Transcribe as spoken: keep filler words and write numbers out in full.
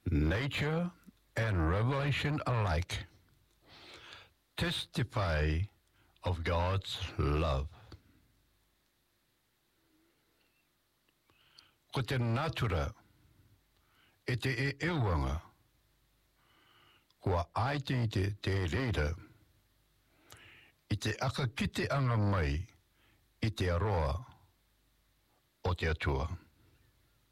Nature and revelation alike testify of God's love. Ko te natura e te e ewanga, kua aite i te te reira, i te aka kite anga mai i te aroa o te atua.